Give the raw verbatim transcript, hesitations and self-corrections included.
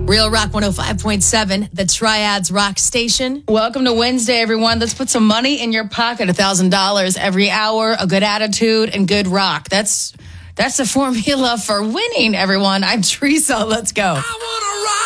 Real Rock one oh five point seven, the Triads Rock Station. Welcome to Wednesday, everyone. Let's put some money in your pocket. one thousand dollars every hour, a good attitude, and good rock. That's that's the formula for winning, everyone. I'm Teresa. Let's go. I wanna rock.